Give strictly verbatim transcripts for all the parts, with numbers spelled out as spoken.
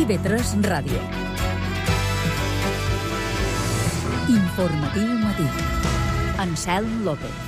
I V tres Ràdio. Informatiu matí. Anselm López.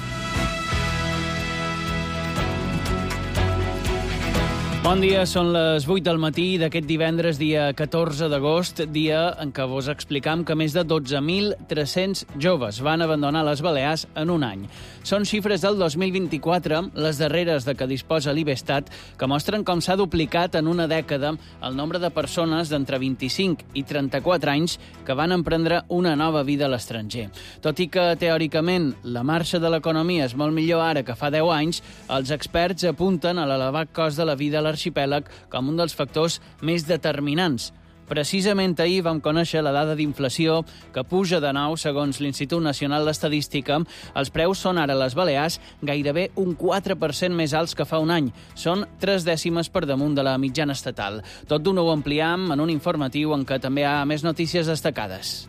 Bon dia, són les vuit del matí d'aquest divendres, dia catorze d'agost, dia en què vos explicam que més de dotze mil tres-cents joves van abandonar les Balears en un any. Són xifres del dos mil vint-i-quatre, les darreres de què disposa l'Ibestat, que mostren com s'ha duplicat en una dècada el nombre de persones d'entre vint-i-cinc i trenta-quatre anys que van emprendre una nova vida a l'estranger. Tot i que, teòricament, la marxa de l'economia és molt millor ara que fa deu anys, els experts apunten a l'elevat cost de la vida a l'arxipèlag com un dels factors més determinants. Precisament ahir vam conèixer la dada d'inflació que puja de nou, segons l'Institut Nacional d'Estadística. Els preus són ara a les Balears gairebé un quatre per cent més alts que fa un any. Són tres dècimes per damunt de la mitjana estatal. Tot d'una ho ampliem en un informatiu en què també hi ha més notícies destacades.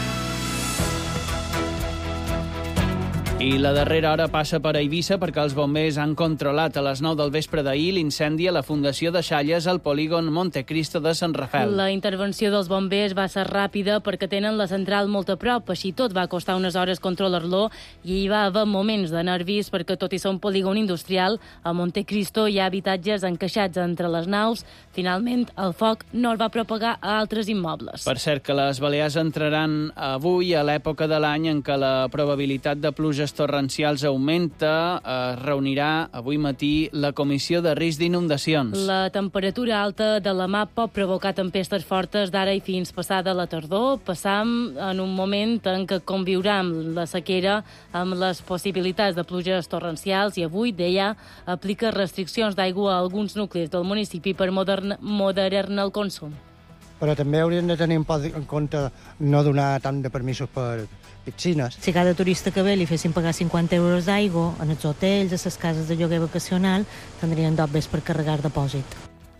I la darrera hora passa per Eivissa perquè els bombers han controlat a les nou del vespre d'ahir l'incendi a la Fundació de Xalles al polígon Montecristo de Sant Rafel. La intervenció dels bombers va ser ràpida perquè tenen la central molt a prop, així tot va costar unes hores controlar-lo i hi va haver moments de nervis perquè tot i ser un polígon industrial, a Montecristo hi ha habitatges encaixats entre les naus. Finalment, el foc no el va propagar a altres immobles. Per cert, que les Balears entraran avui a l'època de l'any en què la probabilitat de pluges torrencials augmenta. Es reunirà avui matí la Comissió de Risc d'Inundacions. La temperatura alta de la mà pot provocar tempestes fortes d'ara i fins passada la tardor. Passam en un moment en què conviurà amb la sequera, amb les possibilitats de pluges torrencials, i avui, deia, aplica restriccions d'aigua a alguns nuclis del municipi per moderar-ne el consum. Però també haurien de tenir en compte no donar tant de permisos per piscines. Si cada turista que ve li fessin pagar cinquanta euros d'aigua, en els hotels, a les cases de lloguer vacacional, tindrien dobles per carregar depòsit.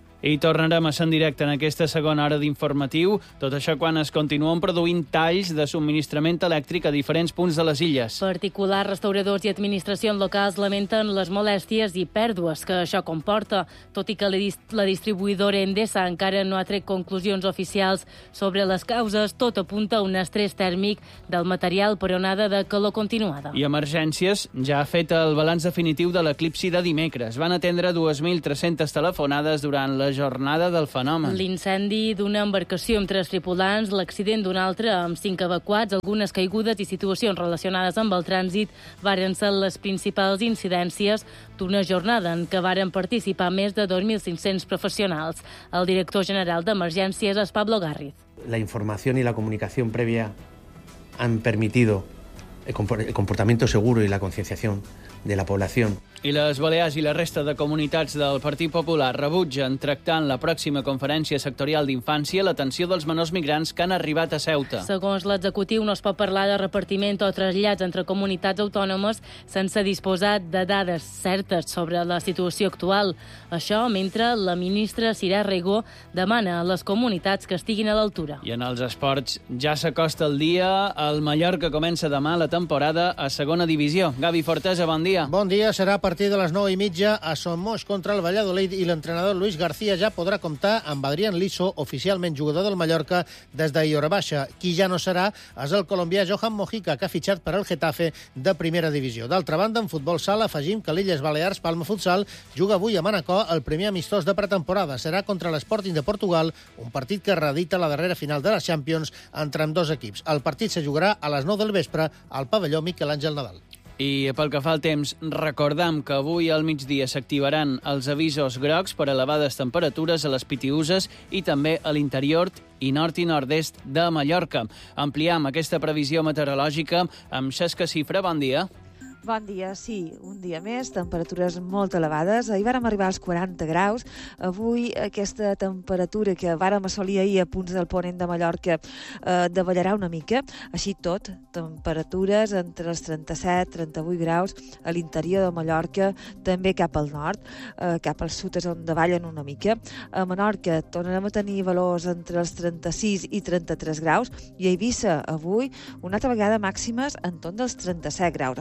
I tornarem a ser en directe en aquesta segona hora d'informatiu. Tot això quan es continuen produint talls de subministrament elèctric a diferents punts de les illes. Particulars, restauradors i administracions locals lamenten les molèsties i pèrdues que això comporta, tot i que la distribuïdora Endesa encara no ha tret conclusions oficials sobre les causes. Tot apunta a un estrès tèrmic del material per onada de calor continuada. I Emergències ja ha fet el balanç definitiu de l'eclipsi de dimecres. Van atendre dos mil tres-centes telefonades durant la jornada del fenomen. L'incendi d'una embarcació amb tres tripulants, l'accident d'una altra amb cinc evacuats, algunes caigudes i situacions relacionades amb el trànsit varen ser les principals incidències d'una jornada en què varen participar més de dos mil cinc-cents professionals. El director general d'Emergències és Pablo Garriz. La información y la comunicación previa han permitido el comportamiento seguro y la concienciación de la población. I les Balears i la resta de comunitats del Partit Popular rebutgen tractar en la pròxima conferència sectorial d'infància l'atenció dels menors migrants que han arribat a Ceuta. Segons l'executiu, no es pot parlar de repartiment o trasllats entre comunitats autònomes sense disposar de dades certes sobre la situació actual. Això mentre la ministra Sirà Rego demana a les comunitats que estiguin a l'altura. I en els esports ja s'acosta el dia. El Mallorca comença demà la temporada a segona divisió. Gavi Fortesa, bon dia. Bon dia, serà a partir de les nou i mitja a Somos contra el Valladolid i l'entrenador Luis García ja podrà comptar amb Adrián Liso, oficialment jugador del Mallorca des d'ahir hora baixa. Qui ja no serà és el colombià Johan Mojica, que ha fitxat per al Getafe de primera divisió. D'altra banda, en futbol sala afegim que l'Illes Balears Palma Futsal juga avui a Manacor el primer amistós de pretemporada. Serà contra l'Sporting de Portugal, un partit que reedita la darrera final de la Champions entre ambdós equips. El partit se jugarà a les nou del vespre al pavelló Miquel Àngel Nadal. I pel que fa al temps, recordam que avui al migdia s'activaran els avisos grocs per elevades temperatures a les Pitiüses i també a l'interior i nord i nord-est de Mallorca. Ampliam aquesta previsió meteorològica amb Xesca Cifra. Bon dia. Bon dia, sí, un dia més, temperatures molt elevades. Ahir vàrem arribar als quaranta graus. Avui aquesta temperatura que vàrem assolir ahir a punts del ponent de Mallorca eh, davallarà una mica. Així tot, temperatures entre els trenta-set i trenta-vuit graus a l'interior de Mallorca, també cap al nord, eh, cap al sud és on davallen una mica. A Menorca tornarem a tenir valors entre els trenta-sis i trenta-tres graus i a Eivissa avui una altra vegada màximes entorn dels trenta-set graus. A Formentera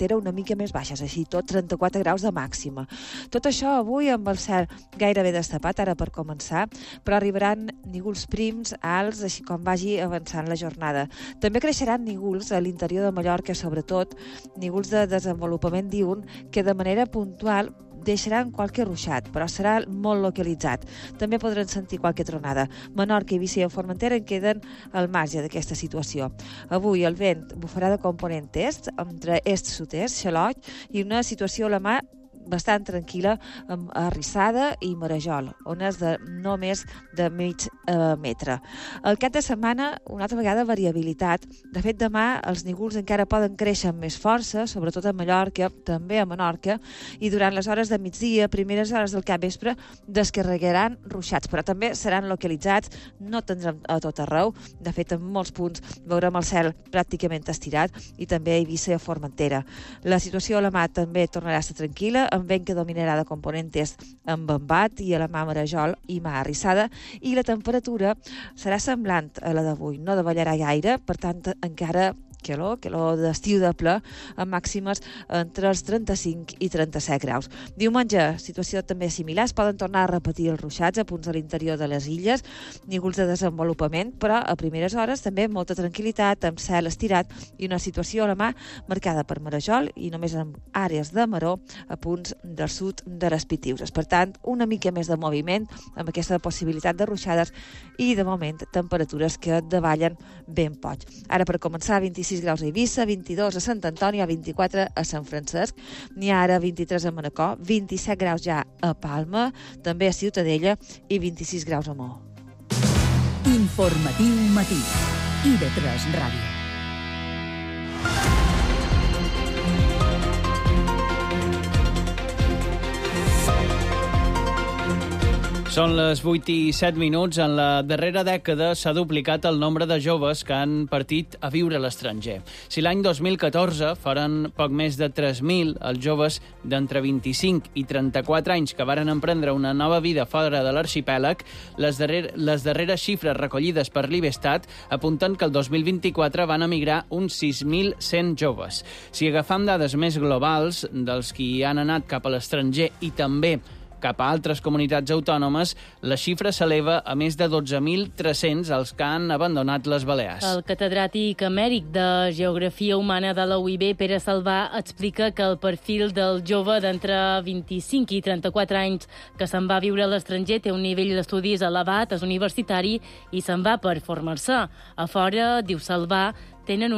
Formentera una mica més baixes, així tot trenta-quatre graus de màxima. Tot això avui amb el cel gairebé destapat, ara per començar, però arribaran nígols prims, alts, així com vagi avançant la jornada. També creixeran nígols a l'interior de Mallorca, sobretot nígols de desenvolupament diürn, que de manera puntual deixaran qualque ruixat, però serà molt localitzat. També podran sentir qualque tronada. Menorca, Eivissa i Formentera en queden al marge d'aquesta situació. Avui el vent bufarà de component est, entre est-sud-est, xaloc, i una situació a la mà bastant tranquil·la amb Arrissada i Marajol, ones de no més de mig eh, metre. El cap de setmana, una altra vegada, variabilitat. De fet, demà els nígols encara poden créixer amb més força, sobretot a Mallorca, també a Menorca, i durant les hores de migdia, primeres hores del capvespre, descarregaran ruixats, però també seran localitzats, no tindrem a tot arreu. De fet, en molts punts veurem el cel pràcticament estirat, i també a Eivissa i a Formentera. La situació a la mà també tornarà a estar tranquil·la, amb vent que dominarà de component est amb embat i a la mà Marajol i mà Arrissada, i la temperatura serà semblant a la d'avui, no davallarà gaire, per tant encara calor, calor d'estiu de ple, amb màximes entre els trenta-cinc i trenta-set graus. Diumenge, situació també similar, es poden tornar a repetir els ruixats a punts de l'interior de les illes, nígols de desenvolupament, però a primeres hores també molta tranquil·litat, amb cel estirat i una situació a la mà marcada per Marajol i només en àrees de maror a punts del sud de les Pitiuses. Per tant, una mica més de moviment amb aquesta possibilitat de ruixades i, de moment, temperatures que davallen ben poc. Ara, per començar, vint-i-sis graus a Eivissa, vint-i-dos a Sant Antoni, vint-i-quatre a Sant Francesc, n'hi ha ara vint-i-tres a Manacor, vint-i-set graus ja a Palma, també a Ciutadella i vint-i-sis graus a Maó. Informatiu matí. I de tres Ràdio. Són les vuit i set minuts. En la darrera dècada s'ha duplicat el nombre de joves que han partit a viure a l'estranger. Si l'any dos mil catorze foren poc més de tres mil els joves d'entre vint-i-cinc i trenta-quatre anys que varen emprendre una nova vida fora de l'arxipèlag, les, darrer, les darreres xifres recollides per l'Ibestat apunten que el dos mil vint-i-quatre van emigrar uns sis mil cent joves. Si agafam dades més globals dels qui han anat cap a l'estranger i també cap a altres comunitats autònomes, la xifra s'eleva a més de dotze mil tres-cents els que han abandonat les Balears. El catedràtic emèrit de Geografia Humana de la U I B, Pere Salvà, explica que el perfil del jove d'entre vint-i-cinc i trenta-quatre anys que se'n va viure a l'estranger té un nivell d'estudis elevat, és universitari i se'n va per formar-se. A fora, diu Salvà, tenen